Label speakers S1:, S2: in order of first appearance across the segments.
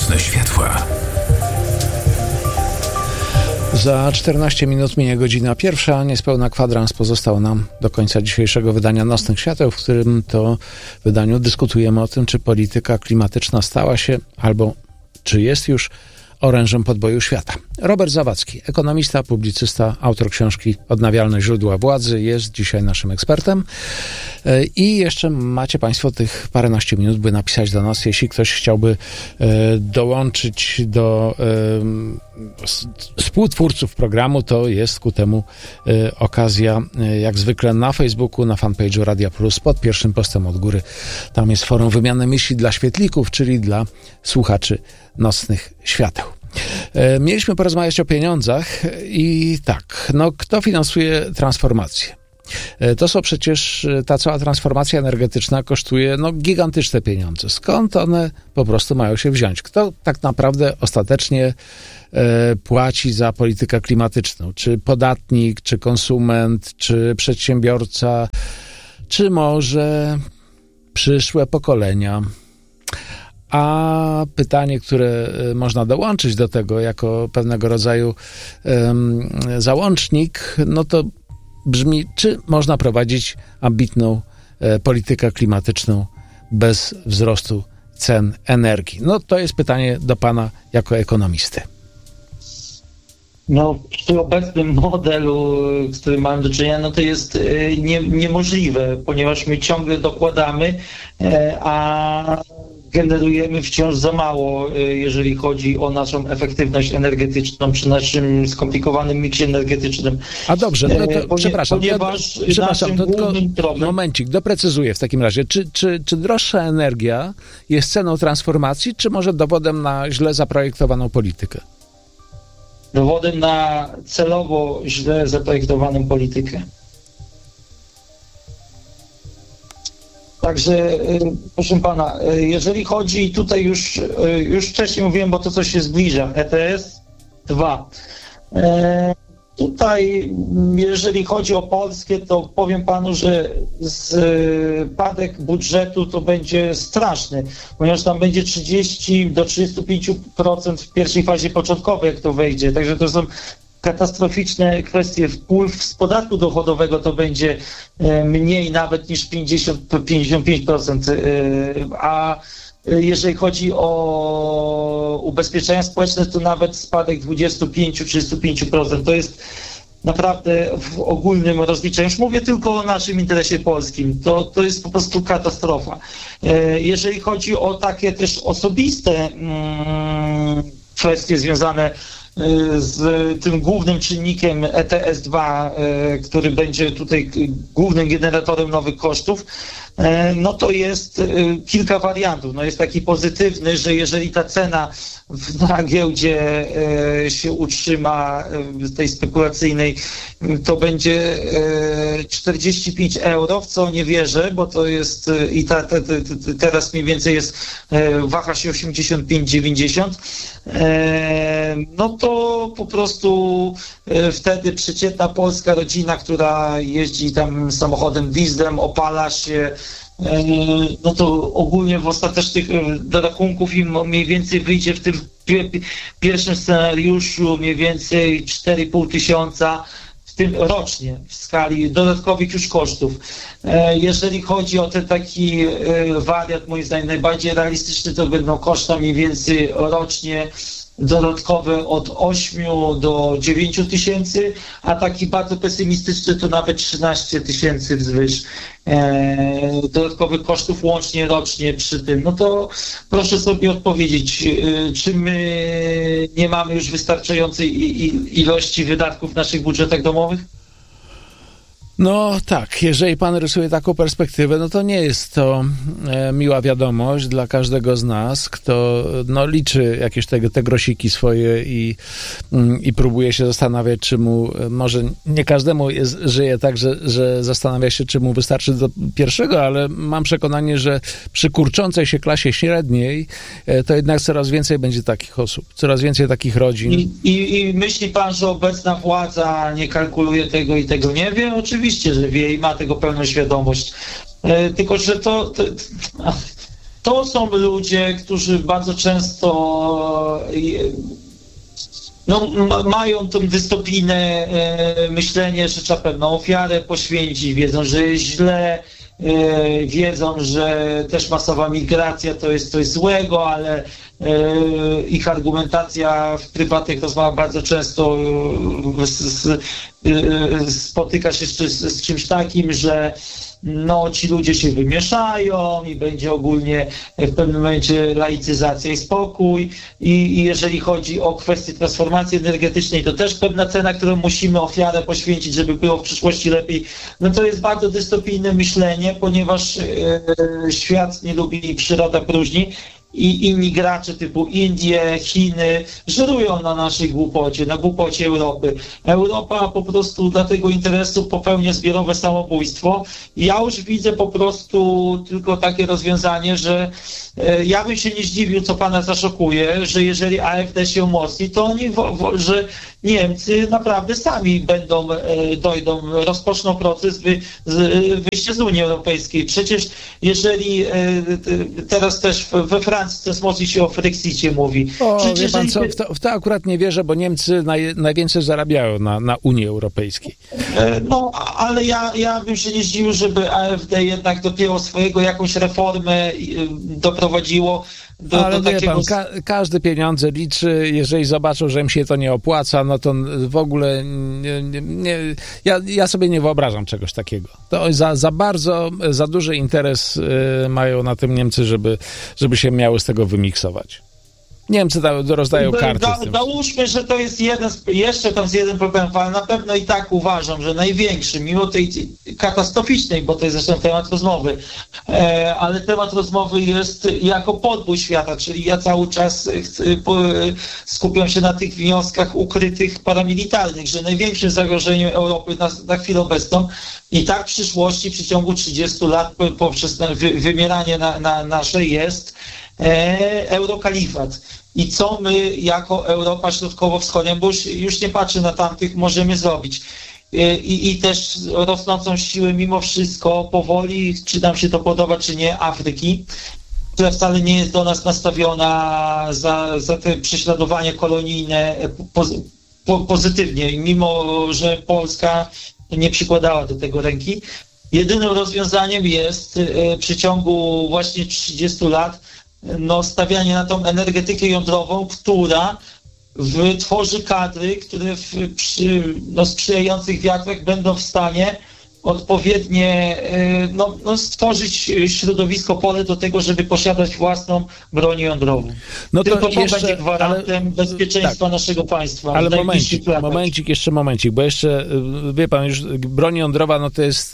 S1: Nocne światła.
S2: Za 14 minut minie godzina pierwsza. Niespełna kwadrans pozostał nam do końca dzisiejszego wydania Nocnych Świateł, w którym to wydaniu dyskutujemy o tym, czy polityka klimatyczna stała się albo czy jest już orężem podboju świata. Robert Zawadzki, ekonomista, publicysta, autor książki Odnawialne źródła władzy, jest dzisiaj naszym ekspertem. I jeszcze macie Państwo tych paręnaście minut, by napisać do nas, jeśli ktoś chciałby dołączyć do współtwórców programu, to jest ku temu okazja, jak zwykle na Facebooku, na fanpage'u Radia Plus, pod pierwszym postem od góry. Tam jest forum wymiany myśli dla świetlików, czyli dla słuchaczy Nocnych Świateł. Mieliśmy porozmawiać o pieniądzach i tak, kto finansuje transformację? To są przecież, ta cała transformacja energetyczna kosztuje gigantyczne pieniądze. Skąd one po prostu mają się wziąć? Kto tak naprawdę ostatecznie płaci za politykę klimatyczną? Czy podatnik, czy konsument, czy przedsiębiorca, czy może przyszłe pokolenia? A pytanie, które można dołączyć do tego jako pewnego rodzaju załącznik, to brzmi, czy można prowadzić ambitną politykę klimatyczną bez wzrostu cen energii? To jest pytanie do pana jako ekonomisty.
S3: Przy obecnym modelu, z którym mamy do czynienia, to jest niemożliwe, ponieważ my ciągle dokładamy, a generujemy wciąż za mało, jeżeli chodzi o naszą efektywność energetyczną przy naszym skomplikowanym miksie energetycznym.
S2: A dobrze, przepraszam.
S3: Ponieważ
S2: Momencik, doprecyzuję w takim razie. Czy droższa energia jest ceną transformacji, czy może dowodem na źle zaprojektowaną politykę?
S3: Dowodem na celowo źle zaprojektowaną politykę. Także, proszę pana, jeżeli chodzi, tutaj już wcześniej mówiłem, bo to co się zbliża, ETS 2. Tutaj, jeżeli chodzi o Polskę, to powiem panu, że spadek budżetu to będzie straszny, ponieważ tam będzie 30 do 35% w pierwszej fazie początkowej, jak to wejdzie. Także to są katastroficzne kwestie. Wpływ z podatku dochodowego to będzie mniej nawet niż 50-55%, a jeżeli chodzi o ubezpieczenia społeczne, to nawet spadek 25-35%. To jest naprawdę w ogólnym rozliczeniu. Już mówię tylko o naszym interesie polskim. To jest po prostu katastrofa. Jeżeli chodzi o takie też osobiste kwestie związane z tym głównym czynnikiem ETS-2, który będzie tutaj głównym generatorem nowych kosztów, to jest kilka wariantów. Jest taki pozytywny, że jeżeli ta cena na giełdzie się utrzyma, tej spekulacyjnej, to będzie 45 euro, w co nie wierzę, bo to jest i teraz mniej więcej jest, waha się 85-90, to po prostu wtedy przeciętna polska rodzina, która jeździ tam samochodem dieslem, opala się, to ogólnie w ostatecznych dorachunków im mniej więcej wyjdzie w tym pierwszym scenariuszu mniej więcej 4,5 tysiąca, w tym rocznie, w skali dodatkowych już kosztów. Jeżeli chodzi o ten taki wariant, moim zdaniem najbardziej realistyczny, to będą koszta mniej więcej rocznie dodatkowe od 8 do 9 tysięcy, a taki bardzo pesymistyczny to nawet 13 tysięcy wzwyż dodatkowych kosztów łącznie rocznie przy tym. To proszę sobie odpowiedzieć, czy my nie mamy już wystarczającej ilości wydatków w naszych budżetach domowych?
S2: Tak, jeżeli pan rysuje taką perspektywę, to nie jest to miła wiadomość dla każdego z nas, kto liczy jakieś te grosiki swoje i próbuje się zastanawiać, czy mu, może nie każdemu żyje tak, że zastanawia się, czy mu wystarczy do pierwszego, ale mam przekonanie, że przy kurczącej się klasie średniej to jednak coraz więcej będzie takich osób, coraz więcej takich rodzin.
S3: I myśli pan, że obecna władza nie kalkuluje tego i tego nie wie? Oczywiście, że wie i ma tego pełną świadomość. Tylko, że To są ludzie, którzy bardzo często mają tą dystopijne myślenie, że trzeba pewną ofiarę poświęcić, wiedzą, że jest źle, wiedzą, że też masowa migracja to jest coś złego, ale ich argumentacja w prywatnych rozmowach bardzo często spotyka się z czymś takim, że ci ludzie się wymieszają i będzie ogólnie w pewnym momencie laicyzacja i spokój. I jeżeli chodzi o kwestię transformacji energetycznej, to też pewna cena, którą musimy ofiarę poświęcić, żeby było w przyszłości lepiej. To jest bardzo dystopijne myślenie, ponieważ świat nie lubi, przyroda próżni. I inni gracze typu Indie, Chiny żerują na naszej głupocie, na głupocie Europy. Europa po prostu dla tego interesu popełnia zbiorowe samobójstwo. Ja już widzę po prostu tylko takie rozwiązanie, że ja bym się nie zdziwił, co pana zaszokuje, że jeżeli AfD się umocni, to oni, że Niemcy naprawdę sami rozpoczną proces wyjścia z Unii Europejskiej. Przecież jeżeli teraz też we Francji mocniej się o Frexicie mówi.
S2: Wie pan co, w to akurat nie wierzę, bo Niemcy najwięcej zarabiają na Unii Europejskiej.
S3: Ale ja bym się nie zdziwił, żeby AfD jednak dopiero swojego jakąś reformę doprowadziło
S2: ale wie pan, każdy pieniądze liczy, jeżeli zobaczą, że im się to nie opłaca, no to w ogóle ja sobie nie wyobrażam czegoś takiego. To za duży interes mają na tym Niemcy, żeby się miały z tego wymiksować. Niemcy rozdają karty.
S3: Załóżmy, że to jest jeden problem, ale na pewno i tak uważam, że największy, mimo tej katastroficznej, bo to jest zresztą temat rozmowy, ale temat rozmowy jest jako podbój świata, czyli ja cały czas skupiam się na tych wnioskach ukrytych paramilitarnych, że największym zagrożeniem Europy na chwilę obecną i tak w przyszłości, w przeciągu 30 lat poprzez wymieranie nasze jest eurokalifat. I co my jako Europa Środkowo-Wschodnia, bo już nie patrzę na tamtych, możemy zrobić. I też rosnącą siłę mimo wszystko powoli, czy nam się to podoba, czy nie, Afryki, która wcale nie jest do nas nastawiona za te prześladowanie kolonijne pozytywnie, mimo że Polska nie przykładała do tego ręki. Jedynym rozwiązaniem jest w przeciągu właśnie 30 lat stawianie na tą energetykę jądrową, która wytworzy kadry, które przy sprzyjających wiatrach będą w stanie odpowiednie stworzyć środowisko, pole do tego, żeby posiadać własną broń jądrową. Tylko to będzie gwarantem bezpieczeństwa naszego państwa.
S2: Ale momencik, bo jeszcze, wie pan, już broń jądrowa, to jest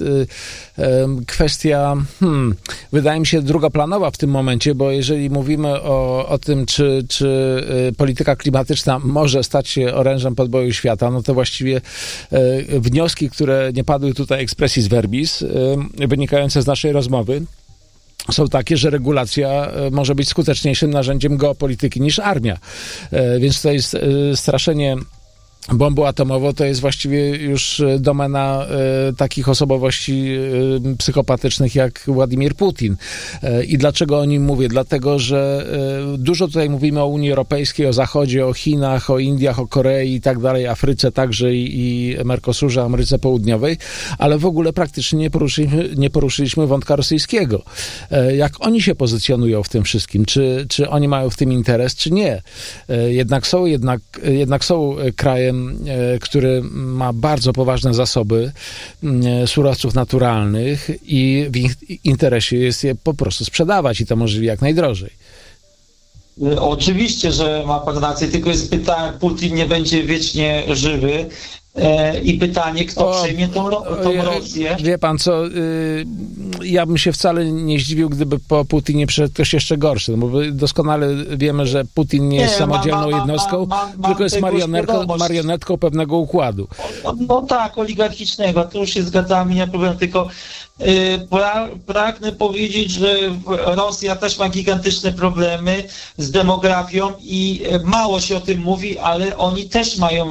S2: kwestia, wydaje mi się, drugoplanowa w tym momencie, bo jeżeli mówimy o tym, czy polityka klimatyczna może stać się orężem podboju świata, to właściwie wnioski, które nie padły tutaj expressis verbis, wynikające z naszej rozmowy, są takie, że regulacja może być skuteczniejszym narzędziem geopolityki niż armia. Więc to jest straszenie bombą atomową, to jest właściwie już domena takich osobowości psychopatycznych jak Władimir Putin. I dlaczego o nim mówię? Dlatego, że dużo tutaj mówimy o Unii Europejskiej, o Zachodzie, o Chinach, o Indiach, o Korei i tak dalej, Afryce także i Mercosurze, Ameryce Południowej, ale w ogóle praktycznie nie poruszyliśmy wątka rosyjskiego. Jak oni się pozycjonują w tym wszystkim? Czy oni mają w tym interes, czy nie? Jednak są krajem, który ma bardzo poważne zasoby surowców naturalnych i w ich interesie jest je po prostu sprzedawać i to możliwie jak najdrożej.
S3: Oczywiście, że ma pan rację, tylko jest pytanie, Putin nie będzie wiecznie żywy. I pytanie, kto przejmie tą Rosję?
S2: Wie pan co, ja bym się wcale nie zdziwił, gdyby po Putinie przyszedł ktoś jeszcze gorszy, bo doskonale wiemy, że Putin nie jest samodzielną jednostką, tylko jest marionetką pewnego układu.
S3: Tak, oligarchicznego, to już się zgadzamy, nie ma problemu, tylko pragnę powiedzieć, że Rosja też ma gigantyczne problemy z demografią i mało się o tym mówi, ale oni też mają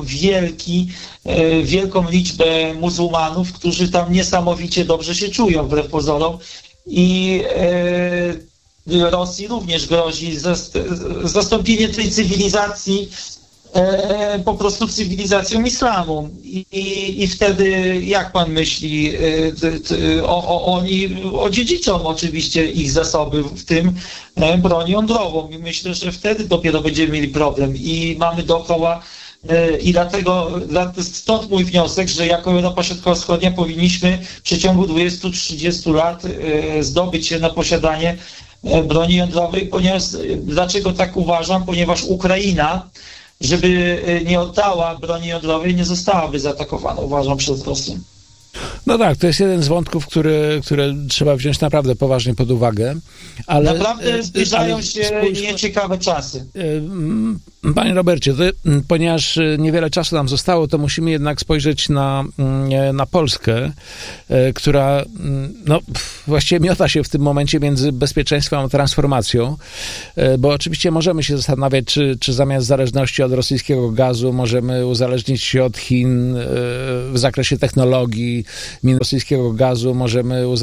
S3: wielką liczbę muzułmanów, którzy tam niesamowicie dobrze się czują wbrew pozorom i Rosji również grozi zastąpienie tej cywilizacji po prostu cywilizacją islamu. I wtedy, jak pan myśli, oni odziedziczą oczywiście ich zasoby, w tym broń jądrową. I myślę, że wtedy dopiero będziemy mieli problem. I mamy dookoła, i dlatego stąd mój wniosek, że jako Europa Środkowo-Wschodnia powinniśmy w przeciągu 20-30 lat zdobyć się na posiadanie broni jądrowej, ponieważ, dlaczego tak uważam? Ponieważ Ukraina, żeby nie oddała broni jądrowej, nie zostałaby zaatakowana, uważam, przez Rosję.
S2: No tak, to jest jeden z wątków, które trzeba wziąć naprawdę poważnie pod uwagę. Ale,
S3: naprawdę zbliżają się nieciekawe czasy.
S2: Panie Robercie, ponieważ niewiele czasu nam zostało, to musimy jednak spojrzeć na Polskę, która właściwie miota się w tym momencie między bezpieczeństwem a transformacją, bo oczywiście możemy się zastanawiać, czy zamiast zależności od rosyjskiego gazu możemy uzależnić się od Chin w zakresie technologii, rosyjskiego gazu możemy